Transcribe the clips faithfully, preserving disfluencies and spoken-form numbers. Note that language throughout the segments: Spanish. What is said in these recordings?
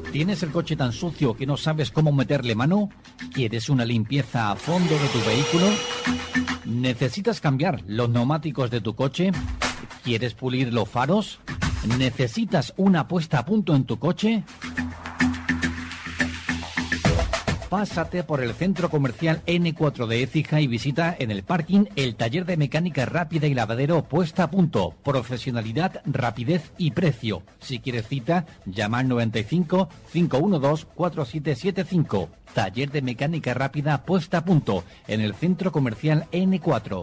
¿Tienes el coche tan sucio que no sabes cómo meterle mano? ¿Quieres una limpieza a fondo de tu vehículo? ¿Necesitas cambiar los neumáticos de tu coche? ¿Quieres pulir los faros? ¿Necesitas una puesta a punto en tu coche? Pásate por el centro comercial ene cuatro de Écija y visita en el parking el taller de mecánica rápida y lavadero puesta a punto. Profesionalidad, rapidez y precio. Si quieres cita, llama al noventa y cinco, cinco uno dos, cuatro siete siete cinco. Taller de mecánica rápida puesta a punto en el centro comercial ene cuatro.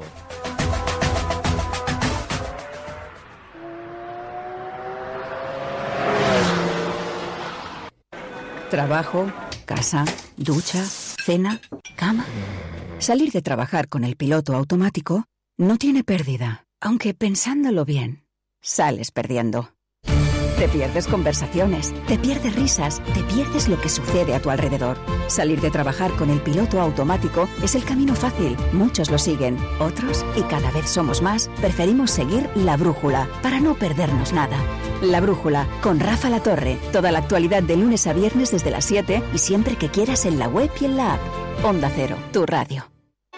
Trabajo, casa, ducha, cena, cama. Salir de trabajar con el piloto automático no tiene pérdida, aunque pensándolo bien, sales perdiendo. Te pierdes conversaciones, te pierdes risas, te pierdes lo que sucede a tu alrededor. Salir de trabajar con el piloto automático es el camino fácil. Muchos lo siguen, otros, y cada vez somos más, preferimos seguir la brújula para no perdernos nada. La Brújula, con Rafa Latorre. Toda la actualidad de lunes a viernes desde las siete y siempre que quieras en la web y en la app. Onda Cero, tu radio.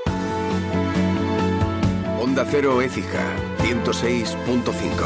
Onda Cero Écija, ciento seis punto cinco.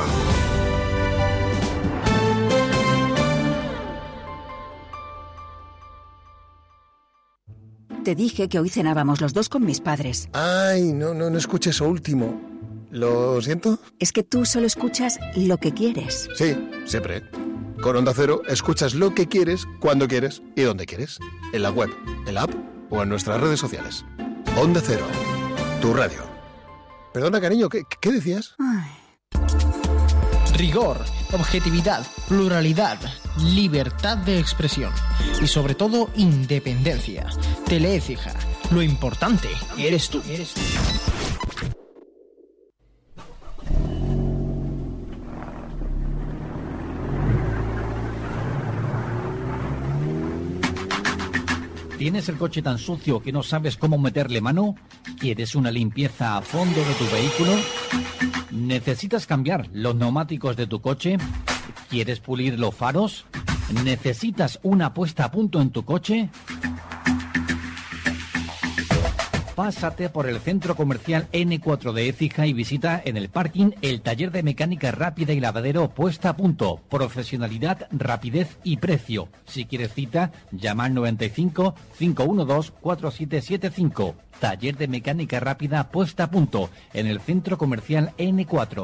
Te dije que hoy cenábamos los dos con mis padres. Ay, no, no, no escuché eso último. ¿Lo siento? Es que tú solo escuchas lo que quieres. Sí, siempre. Con Onda Cero escuchas lo que quieres, cuando quieres y donde quieres. En la web, en la app o en nuestras redes sociales. Onda Cero, tu radio. Perdona, cariño, ¿qué, qué decías? Ay. Rigor, objetividad, pluralidad, libertad de expresión y sobre todo independencia. Teleécija, lo importante eres tú. Eres tú. ¿Tienes el coche tan sucio que no sabes cómo meterle mano? ¿Quieres una limpieza a fondo de tu vehículo? ¿Necesitas cambiar los neumáticos de tu coche? ¿Quieres pulir los faros? ¿Necesitas una puesta a punto en tu coche? Pásate por el centro comercial ene cuatro de Écija y visita en el parking el taller de mecánica rápida y lavadero puesta a punto. Profesionalidad, rapidez y precio. Si quieres cita, llama al noventa y cinco, cinco uno dos, cuatro siete siete cinco. Taller de mecánica rápida puesta a punto en el centro comercial ene cuatro.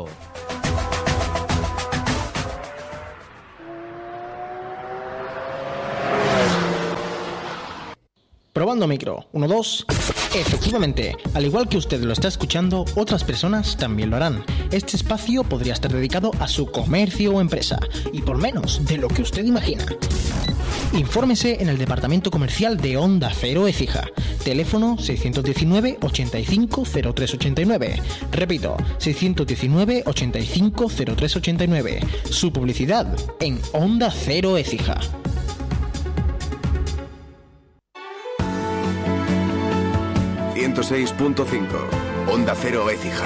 Probando micro, uno, dos. Efectivamente, al igual que usted lo está escuchando, otras personas también lo harán. Este espacio podría estar dedicado a su comercio o empresa, y por menos de lo que usted imagina. Infórmese en el departamento comercial de Onda Cero Écija. Teléfono seiscientos diecinueve, ochenta y cinco, cero tres ochenta y nueve. Repito, seiscientos diecinueve, ochenta y cinco, cero tres ochenta y nueve. Su publicidad en Onda Cero Écija. ciento seis punto cinco. Onda Cero Écija.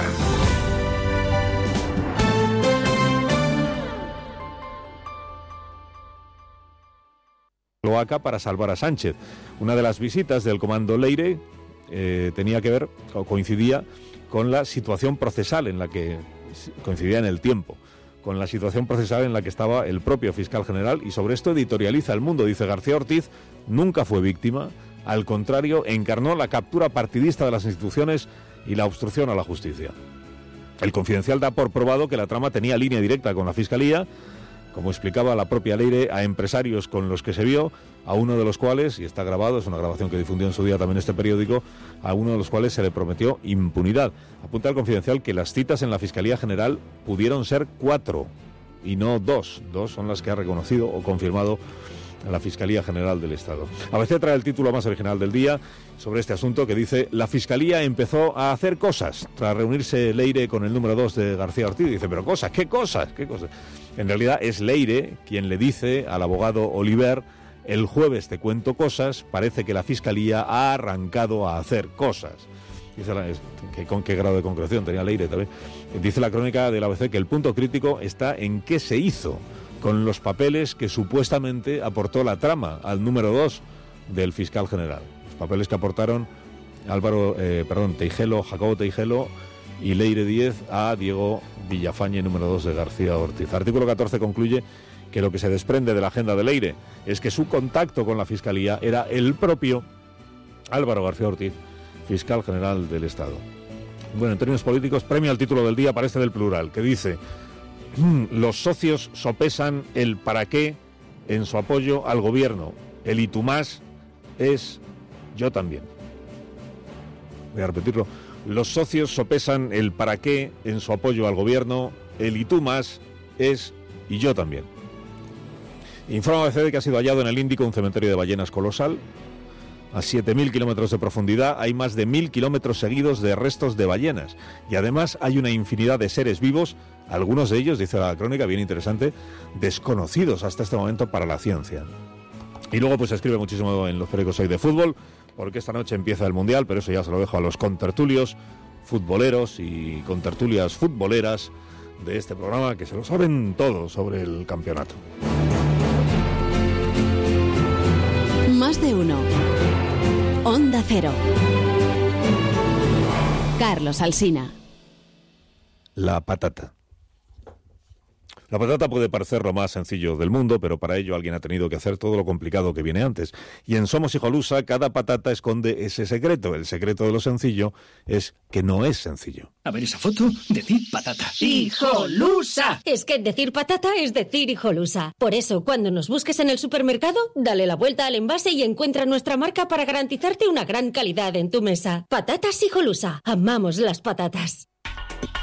Cloaca para salvar a Sánchez. Una de las visitas del comando Leire eh, tenía que ver, o coincidía, con la situación procesal en la que coincidía en el tiempo, con la situación procesal en la que estaba el propio fiscal general, y sobre esto editorializa El Mundo. Dice: García Ortiz nunca fue víctima, al contrario, encarnó la captura partidista de las instituciones y la obstrucción a la justicia. El Confidencial da por probado que la trama tenía línea directa con la Fiscalía, como explicaba la propia Leire, a empresarios con los que se vio, a uno de los cuales, y está grabado, es una grabación que difundió en su día también este periódico, a uno de los cuales se le prometió impunidad. Apunta el Confidencial que las citas en la Fiscalía General pudieron ser cuatro y no dos. Dos son las que ha reconocido o confirmado la Fiscalía General del Estado. A B C trae el título más original del día sobre este asunto, que dice: la Fiscalía empezó a hacer cosas tras reunirse Leire con el número dos de García Ortiz. Dice: pero cosas, ¿qué cosas? ¿Qué cosas? En realidad es Leire quien le dice al abogado Oliver: el jueves te cuento cosas, parece que la Fiscalía ha arrancado a hacer cosas. Dice la, que con qué grado de concreción tenía Leire también. Dice la crónica del A B C que el punto crítico está en qué se hizo con los papeles que supuestamente aportó la trama al número dos del fiscal general. Los papeles que aportaron Álvaro, eh, perdón, Teijelo, Jacobo Teijelo y Leire Díez a Diego Villafañe, número dos de García Ortiz. Artículo catorce concluye que lo que se desprende de la agenda de Leire es que su contacto con la Fiscalía era el propio Álvaro García Ortiz, fiscal general del Estado. Bueno, en términos políticos, premio al título del día para este del Plural, que dice: los socios sopesan el para qué en su apoyo al gobierno. El y tú más es yo también. Voy a repetirlo. Los socios sopesan el para qué en su apoyo al gobierno. El y tú más es y yo también. Informa A B C de que ha sido hallado en el Índico un cementerio de ballenas colosal. A siete mil kilómetros de profundidad hay más de mil kilómetros seguidos de restos de ballenas. Y además hay una infinidad de seres vivos, algunos de ellos, dice la crónica, bien interesante, desconocidos hasta este momento para la ciencia. Y luego pues se escribe muchísimo en los periódicos hoy de fútbol, porque esta noche empieza el Mundial, pero eso ya se lo dejo a los contertulios futboleros y contertulias futboleras de este programa, que se lo saben todo sobre el campeonato. Más de uno. Onda Cero. Carlos Alsina. La patata. La patata puede parecer lo más sencillo del mundo, pero para ello alguien ha tenido que hacer todo lo complicado que viene antes. Y en Somos Hijolusa, cada patata esconde ese secreto. El secreto de lo sencillo es que no es sencillo. A ver esa foto, decir patata. ¡Hijolusa! Es que decir patata es decir hijolusa. Por eso, cuando nos busques en el supermercado, dale la vuelta al envase y encuentra nuestra marca para garantizarte una gran calidad en tu mesa. Patatas Hijolusa. Amamos las patatas.